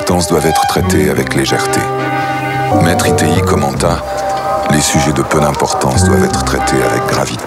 d'importance doivent être traités avec légèreté. Maître ITI commenta « Les sujets de peu d'importance doivent être traités avec gravité ».